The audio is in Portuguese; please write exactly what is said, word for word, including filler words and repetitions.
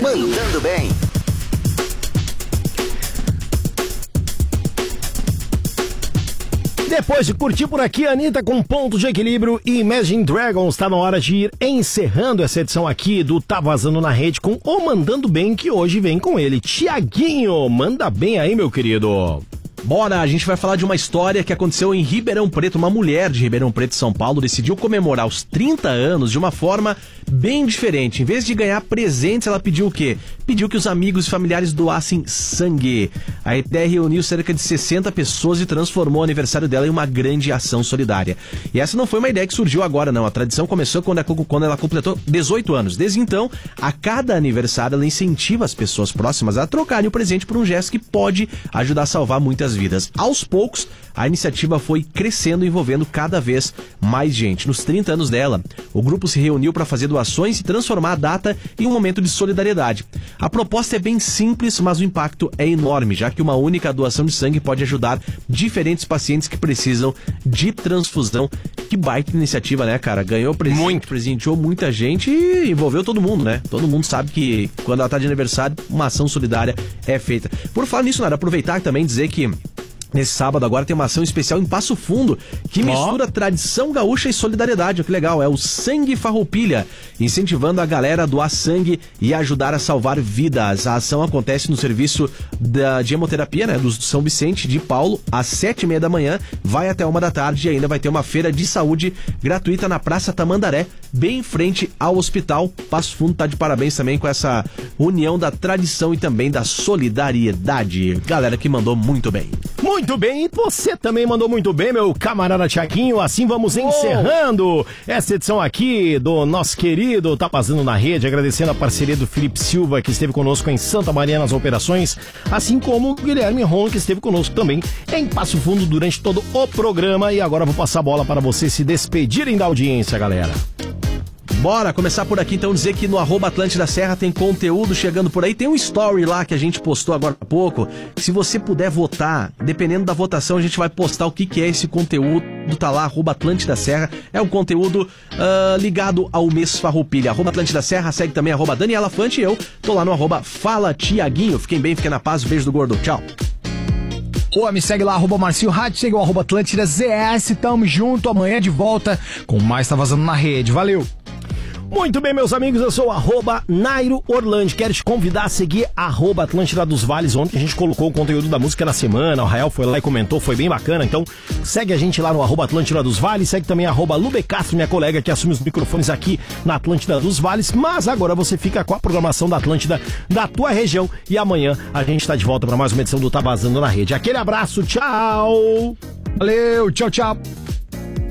Mandando Bem. Depois de curtir por aqui, Anitta com Ponto de Equilíbrio e Imagine Dragons, tá na hora de ir encerrando essa edição aqui do Tá Vazando na Rede com o Mandando Bem, que hoje vem com ele, Tiaguinho. Manda bem aí, meu querido. Bora, a gente vai falar de uma história que aconteceu em Ribeirão Preto. Uma mulher de Ribeirão Preto, São Paulo, decidiu comemorar os trinta anos de uma forma bem diferente. Em vez de ganhar presentes, ela pediu o quê? Pediu que os amigos e familiares doassem sangue. A ideia reuniu cerca de sessenta pessoas e transformou o aniversário dela em uma grande ação solidária. E essa não foi uma ideia que surgiu agora, não. A tradição começou quando ela, quando ela completou dezoito anos. Desde então, a cada aniversário, ela incentiva as pessoas próximas a trocarem o presente por um gesto que pode ajudar a salvar muitas vidas. Aos poucos, a iniciativa foi crescendo, envolvendo cada vez mais gente. Nos trinta anos dela, o grupo se reuniu para fazer doações e transformar a data em um momento de solidariedade. A proposta é bem simples, mas o impacto é enorme, já que uma única doação de sangue pode ajudar diferentes pacientes que precisam de transfusão. Que baita iniciativa, né, cara? Ganhou presente, Muito. presenteou muita gente e envolveu todo mundo, né? Todo mundo sabe que quando ela tá de aniversário, uma ação solidária é feita. Por falar nisso, Nara, aproveitar também dizer que nesse sábado agora tem uma ação especial em Passo Fundo que mistura oh. tradição gaúcha e solidariedade. Olha que legal, é o Sangue Farroupilha, incentivando a galera a doar sangue e ajudar a salvar vidas. A ação acontece no serviço da, de hemoterapia, né, do São Vicente de Paulo, às sete e meia da manhã, vai até uma da tarde e ainda vai ter uma feira de saúde gratuita na Praça Tamandaré, bem em frente ao hospital. Passo Fundo tá de parabéns também com essa união da tradição e também da solidariedade. Galera que mandou muito bem. Muito bem, você também mandou muito bem, meu camarada Tiaguinho. Assim vamos encerrando essa edição aqui do nosso querido Tá Passando na Rede, agradecendo a parceria do Felipe Silva, que esteve conosco em Santa Maria nas operações, assim como o Guilherme Ron, que esteve conosco também em Passo Fundo durante todo o programa. E agora vou passar a bola para vocês se despedirem da audiência, galera. Bora começar por aqui, então, dizer que no arroba Atlântida Serra tem conteúdo chegando por aí. Tem um story lá que a gente postou agora há pouco. Se você puder votar, dependendo da votação, a gente vai postar o que, que é esse conteúdo. Tá lá, arroba Atlântida Serra. É um conteúdo uh, ligado ao mês Farroupilha. Arroba Atlântida Serra, segue também arroba Daniela Fante e eu tô lá no arroba Fala Tiaguinho. Fiquem bem, fiquem na paz. Beijo do gordo. Tchau. Pô, me segue lá, arroba Marcinho Rádio, segue o arroba Atlântida Z S. Tamo junto, amanhã de volta com mais Tá Vazando na Rede. Valeu! Muito bem, meus amigos, eu sou o arroba Nairo Orlandi. Quero te convidar a seguir arroba Atlântida dos Vales. Ontem a gente colocou o conteúdo da música na semana, o Rael foi lá e comentou, foi bem bacana. Então segue a gente lá no arroba Atlântida dos Vales, segue também arroba Lube Castro, minha colega que assume os microfones aqui na Atlântida dos Vales. Mas agora você fica com a programação da Atlântida da tua região e amanhã a gente tá de volta para mais uma edição do Tá Vazando na Rede. Aquele abraço, tchau! Valeu, tchau, tchau!